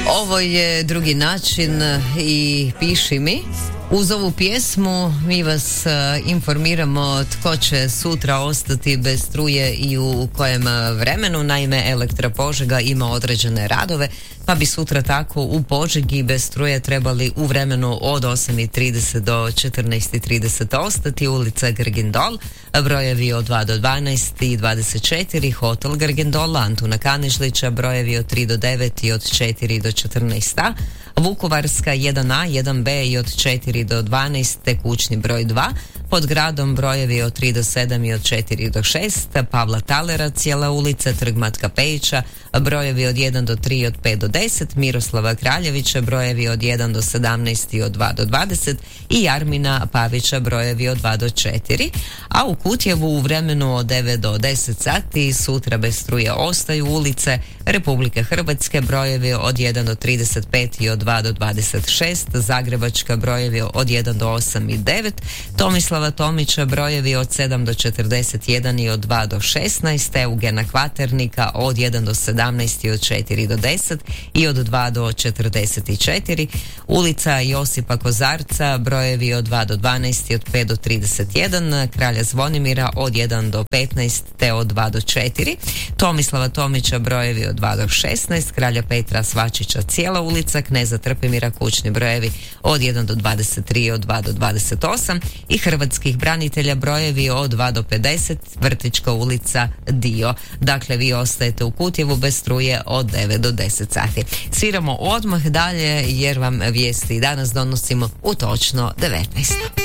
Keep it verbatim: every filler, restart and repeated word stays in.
Ovo je drugi način i piši mi. Uz ovu pjesmu mi vas uh, informiramo tko će sutra ostati bez struje i u kojem vremenu. Naime, Elektra Požega ima određene radove, pa bi sutra tako u Požegi bez struje trebali u vremenu od osam i trideset do četrnaest i trideset ostati. Ulica Grgendol, brojevi od dva do dvanaest i dvadeset četiri, Hotel Grgendol, Antuna Kanežlića, brojevi od tri do devet i od četiri do četrnaest a, Vukovarska jedan a, jedan be i od četiri do dvanaest, te kućni broj dva, pod gradom brojevi od tri do sedam i od četiri do šest, Pavla Talera, cijela ulica, Trg Matka Pejića, brojevi od jedan do tri i od pet do deset, Miroslava Kraljevića, brojevi od jedan do sedamnaest i od dva do dvadeset i Jarmina Pavića, brojevi od dva do četiri, a u Kutjevu u vremenu od devet do deset sati sutra bez struje ostaju ulice Republike Hrvatske, brojevi od jedan do trideset pet i od dva do dvadeset šest, Zagrebačka, brojevi od jedan do osam i devet, Tomislava Tomića, brojevi od sedam do četrdeset jedan i od dva do šesnaest, Eugena Kvaternika od jedan do sedamnaest i od četiri do deset i od dva do četrdeset četiri, ulica Josipa Kozarca, brojevi od dva do dvanaest i od pet do trideset jedan, Kralja Zvonimira od jedan do petnaest te od dva do četiri, Tomislava Tomića, brojevi od dva do šesnaest, Kralja Petra Svačića, cijela ulica, Kneza Trpimira, kućni brojevi od jedan do dvadeset tri i od dva do dvadeset osam i Hrvatskih branitelja, brojevi od dva do pedeset, Vrtička ulica, dio. Dakle, vi ostajete u Kutjevu bez struje od devet do deset sati. Sviramo odmah dalje jer vam vijesti danas donosimo u točno devetnaest.